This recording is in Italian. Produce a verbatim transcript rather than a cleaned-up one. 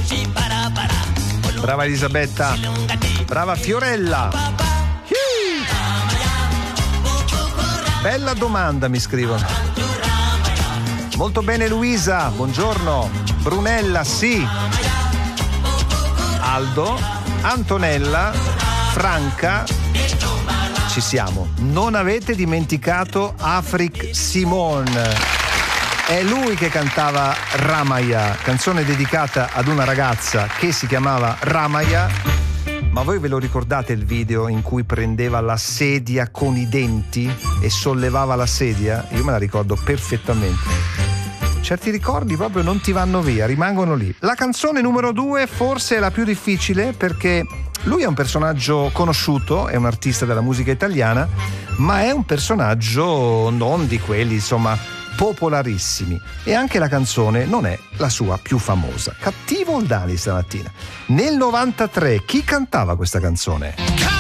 Brava Elisabetta, brava Fiorella. Bella domanda, mi scrivono. Molto bene Luisa, buongiorno. Brunella, sì. Aldo, Antonella, Franca, ci siamo. Non avete dimenticato Afrik Simon. È lui che cantava Ramaya, canzone dedicata ad una ragazza che si chiamava Ramaya. Ma voi ve lo ricordate il video in cui prendeva la sedia con i denti e sollevava la sedia? Io me la ricordo perfettamente. Certi ricordi proprio non ti vanno via, rimangono lì. La canzone numero due forse è la più difficile perché lui è un personaggio conosciuto, è un artista della musica italiana, ma è un personaggio non di quelli, insomma, popolarissimi. E anche la canzone non è la sua più famosa. Cattivo Oldani stamattina. Nel novantatré chi cantava questa canzone?